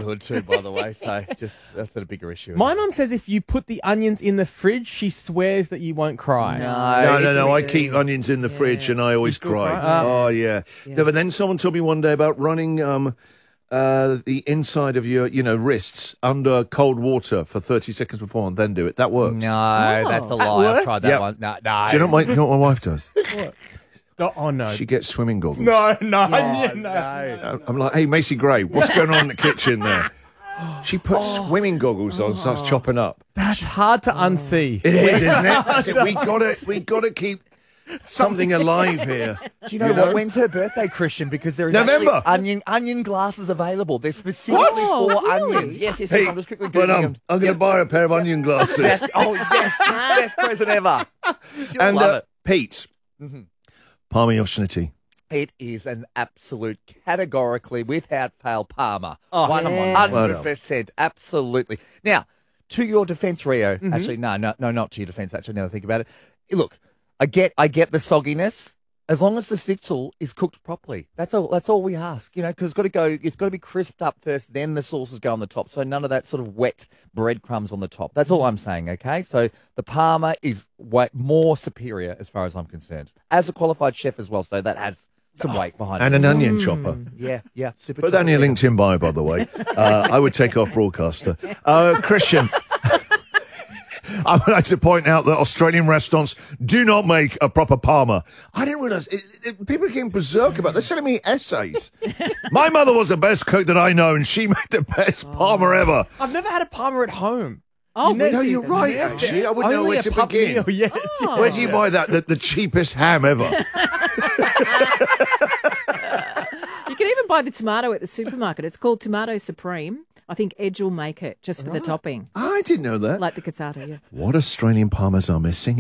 childhood too, by the way. So just that's a bigger issue. My mum says if you put the onions in the fridge, she swears that you won't cry. No. I keep onions in the fridge and I always cry. Oh, yeah. No, but then someone told me one day about running the inside of your, wrists under cold water for 30 seconds before and then do it. That works. No, that's a lie. I've tried that one. No. Do you know what my wife does? What? Oh, no. She gets swimming goggles. No. I'm like, hey, Macy Gray, what's going on in the kitchen there? She puts swimming goggles on and starts chopping up. That's hard to unsee. It is, isn't it? That's it. We gotta keep something alive here. Do you know what? When's her birthday, Christian? Because there is November. actually onion glasses available. They're specifically for onions. Yes. Hey, I'm just quickly but Googling them. I'm going to buy her a pair of onion glasses. Best present ever. She'll And love it. Pete, Parma Yoshinotti. It is an absolute, categorically, without fail, Palmer. Oh, 100%. Absolutely. Now, to your defence, Rio. Actually, no, not to your defence. Actually, now that I think about it. Look, I get the sogginess. As long as the schnitzel is cooked properly, that's all we ask, because it's got to be crisped up first, then the sauces go on the top. So none of that sort of wet breadcrumbs on the top. That's all I'm saying, okay? So the Parma is way more superior as far as I'm concerned. As a qualified chef as well, so that has some weight behind it. And an onion chopper. Yeah, super. Put that in your LinkedIn bio, by the way. I would take off broadcaster. Christian. I would like to point out that Australian restaurants do not make a proper Parma. I didn't realise. People became berserk about it. They're sending me essays. My mother was the best cook that I know, and she made the best Parma ever. I've never had a Parma at home. Oh, no, you're right, actually. I wouldn't know where to begin. Yes. Where do you buy that? The cheapest ham ever. You can even buy the tomato at the supermarket. It's called Tomato Supreme. I think Edge will make it just for the topping. I didn't know that. Like the cassata, yeah. What Australian Parmas are missing